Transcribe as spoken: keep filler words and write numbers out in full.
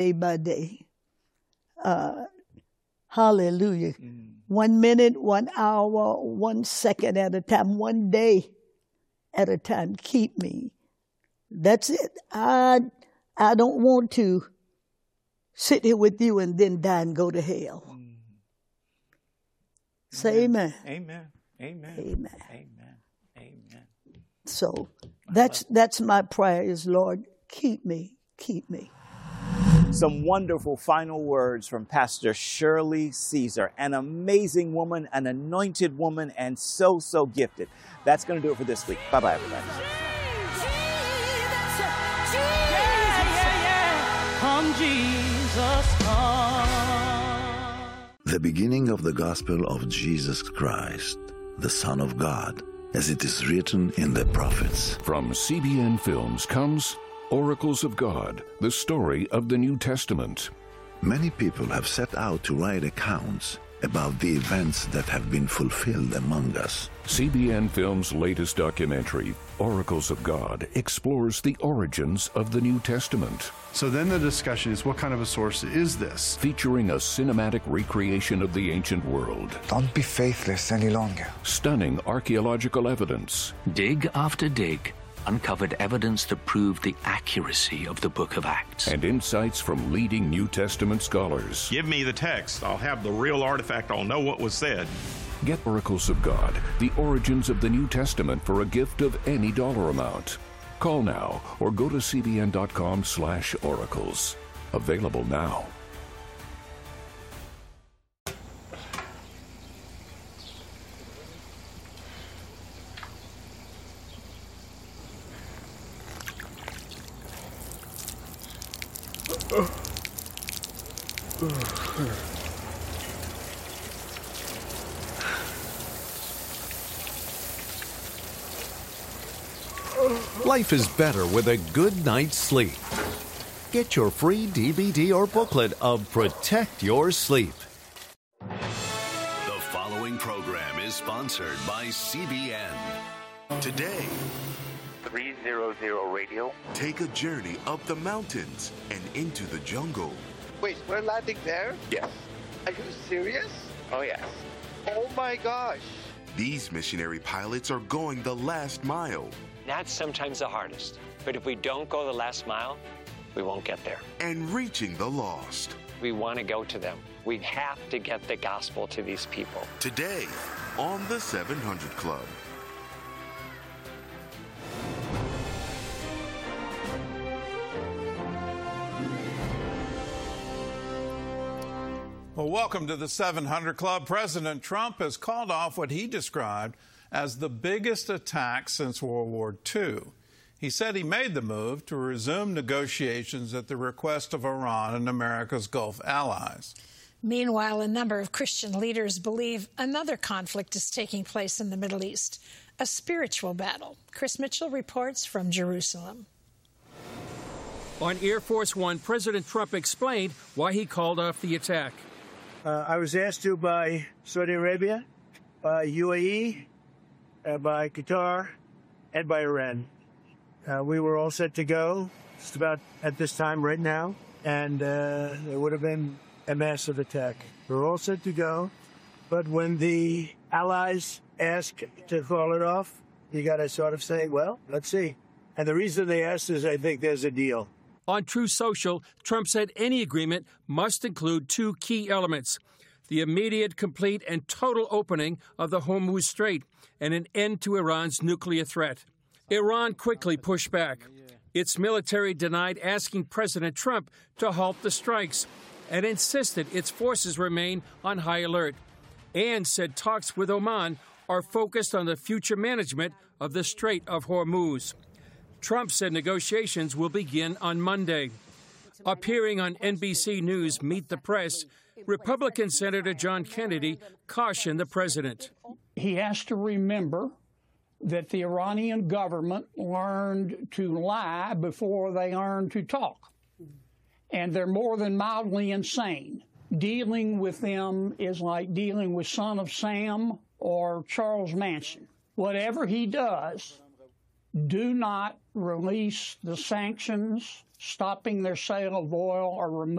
day by day. Uh, hallelujah. Mm. One minute, one hour, one second at a time, one day at a time. Keep me. That's it. I, I don't want to sit here with you and then die and go to hell. Mm. Say amen. Amen. Amen. Amen. Amen. Amen. So that's that's my prayer is, Lord, keep me, keep me. Some wonderful final words from Pastor Shirley Caesar, an amazing woman, an anointed woman, and so, so gifted. That's going to do it for this week. Bye-bye, everybody. Come, Jesus, come. The beginning of the gospel of Jesus Christ, the Son of God, as it is written in the prophets. From C B N Films comes Oracles of God, the story of the New Testament. Many people have set out to write accounts about the events that have been fulfilled among us. C B N Films' latest documentary, Oracles of God, explores the origins of the New Testament. So then the discussion is, what kind of a source is this? Featuring a cinematic recreation of the ancient world. Don't be faithless any longer. Stunning archaeological evidence. Dig after dig uncovered evidence that proved the accuracy of the Book of Acts. And insights from leading New Testament scholars. Give me the text. I'll have the real artifact. I'll know what was said. Get Oracles of God, the origins of the New Testament for a gift of any dollar amount. Call now or go to cbn.com slash oracles. Available now. Life is better with a good night's sleep. Get your free D V D or booklet of Protect Your Sleep. The following program is sponsored by C B N. Today, three hundred radio. Take a journey up the mountains and into the jungle. Wait, we're landing there? Yes. Are you serious? Oh, yes. Oh my gosh. These missionary pilots are going the last mile. That's sometimes the hardest. But if we don't go the last mile, we won't get there. And reaching the lost. We want to go to them. We have to get the gospel to these people. Today on the seven hundred Club. Well, welcome to the seven hundred Club. President Trump has called off what he described as the biggest attack since World War Two. He said he made the move to resume negotiations at the request of Iran and America's Gulf allies. Meanwhile, a number of Christian leaders believe another conflict is taking place in the Middle East, a spiritual battle. Chris Mitchell reports from Jerusalem. On Air Force One, President Trump explained why he called off the attack. Uh, I was asked to by Saudi Arabia, by U A E, uh, by Qatar, and by Iran. Uh, we were all set to go just about at this time right now, and uh, there would have been a massive attack. We were all set to go, but when the allies ask to call it off, you got to sort of say, well, let's see. And the reason they asked is I think there's a deal. On Truth Social, Trump said any agreement must include two key elements: the immediate, complete, and total opening of the Hormuz Strait and an end to Iran's nuclear threat. Iran quickly pushed back. Its military denied asking President Trump to halt the strikes and insisted its forces remain on high alert, and said talks with Oman are focused on the future management of the Strait of Hormuz. Trump said negotiations will begin on Monday. Appearing on N B C News' Meet the Press, Republican Senator John Kennedy cautioned the president. He has to remember that the Iranian government learned to lie before they learned to talk. And they're more than mildly insane. Dealing with them is like dealing with Son of Sam or Charles Manson. Whatever he does, do not release the sanctions stopping their sale of oil or removing